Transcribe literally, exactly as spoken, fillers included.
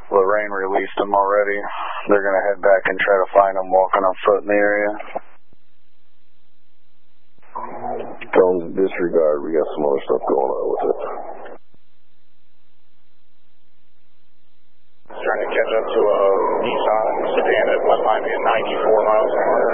Lorraine released them already. They're going to head back and try to find them walking on foot in the area. Don't disregard, we got some other stuff going on with it. Trying to catch up to a Nissan sedan at what might be at ninety-four miles an hour.